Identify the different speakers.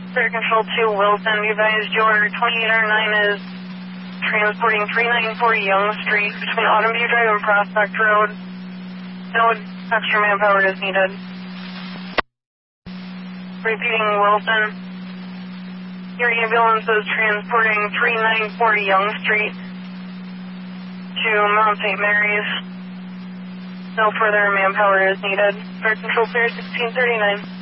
Speaker 1: Fire Control 2, Wilson, be advised your 2809 is transporting 3940 Young Street between Autumn View Drive and Prospect Road. No extra manpower is needed. Repeating, Wilson. Your ambulance is transporting 3940 Young Street to Mount St. Mary's. No further manpower is needed. Fire Control clear 1639.